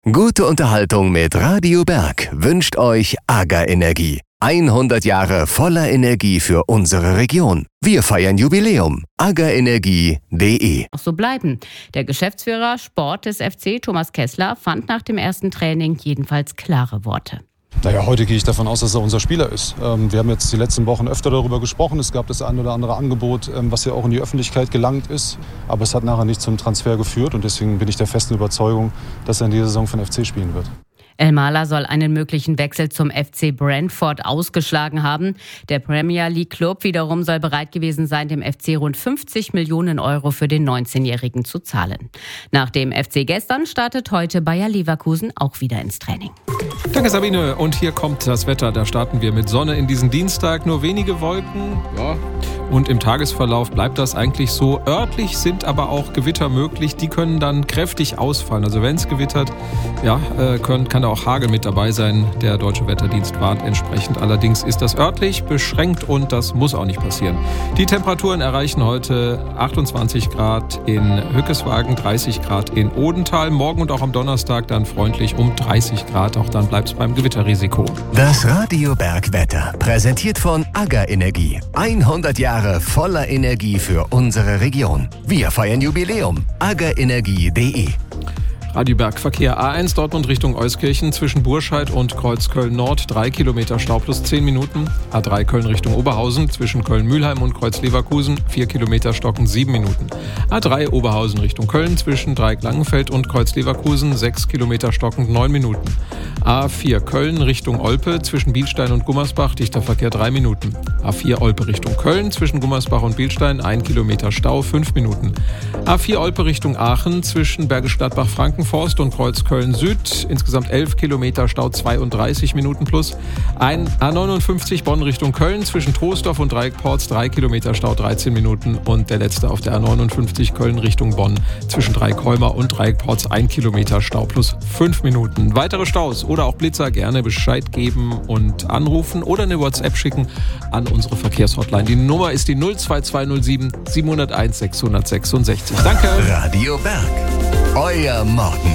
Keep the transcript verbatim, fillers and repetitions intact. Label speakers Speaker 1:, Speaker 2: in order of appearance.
Speaker 1: Gute Unterhaltung mit Radio Berg wünscht euch AGA Energie. hundert Jahre voller Energie für unsere Region. Wir feiern Jubiläum. aga energie punkt de.
Speaker 2: Auch so bleiben. Der Geschäftsführer Sport des F C, Thomas Kessler, fand nach dem ersten Training jedenfalls klare Worte.
Speaker 3: Naja, heute gehe ich davon aus, dass er unser Spieler ist. Wir haben jetzt die letzten Wochen öfter darüber gesprochen. Es gab das ein oder andere Angebot, was ja auch in die Öffentlichkeit gelangt ist. Aber es hat nachher nicht zum Transfer geführt. Und deswegen bin ich der festen Überzeugung, dass er in dieser Saison für den F C spielen wird.
Speaker 2: Elmalah soll einen möglichen Wechsel zum F C Brentford ausgeschlagen haben. Der Premier League Club wiederum soll bereit gewesen sein, dem F C rund fünfzig Millionen Euro für den neunzehnjährigen zu zahlen. Nach dem F C gestern startet heute Bayer Leverkusen auch wieder ins Training.
Speaker 4: Danke Sabine. Und hier kommt das Wetter. Da starten wir mit Sonne in diesen Dienstag. Nur wenige Wolken. Ja. Und im Tagesverlauf bleibt das eigentlich so. Örtlich sind aber auch Gewitter möglich. Die können dann kräftig ausfallen. Also wenn es gewittert, ja, können, kann da auch Hagel mit dabei sein. Der Deutsche Wetterdienst warnt entsprechend. Allerdings ist das örtlich beschränkt und das muss auch nicht passieren. Die Temperaturen erreichen heute achtundzwanzig Grad in Hückeswagen, dreißig Grad in Odenthal. Morgen und auch am Donnerstag dann freundlich um dreißig Grad. Auch dann bleibt es beim Gewitterrisiko.
Speaker 1: Das Radio Berg Wetter, präsentiert von AGA Energie. hundert Jahre voller Energie für unsere Region. Wir feiern Jubiläum. aga energie punkt de.
Speaker 4: Radio Berg Verkehr A eins Dortmund Richtung Euskirchen zwischen Burscheid und Kreuzköln Nord drei Kilometer Stau plus zehn Minuten. A drei Köln Richtung Oberhausen zwischen Köln-Mühlheim und Kreuz-Leverkusen vier Kilometer Stocken sieben Minuten. A drei Oberhausen Richtung Köln zwischen Dreieck-Langenfeld und Kreuz-Leverkusen sechs Kilometer Stocken neun Minuten. A vier Köln Richtung Olpe zwischen Bielstein und Gummersbach dichter Verkehr drei Minuten. A vier Olpe Richtung Köln zwischen Gummersbach und Bielstein ein Kilometer Stau fünf Minuten. A vier Olpe Richtung Aachen zwischen Bergisch Gladbach-Franken Forst und Kreuzköln Süd, insgesamt elf Kilometer Stau, zweiunddreißig Minuten plus. Ein A neunundfünfzig Bonn Richtung Köln zwischen Troisdorf und Dreieckporz, drei Kilometer Stau, dreizehn Minuten. Und der letzte auf der A neunundfünfzig Köln Richtung Bonn zwischen Dreieckholmer und Dreieckporz, ein Kilometer Stau plus fünf Minuten. Weitere Staus oder auch Blitzer gerne Bescheid geben und anrufen oder eine WhatsApp schicken an unsere Verkehrshotline. Die Nummer ist die null zwei zwei null sieben sieben null eins sechs sechs sechs. Danke.
Speaker 1: Radio Berg. Euer Morgen.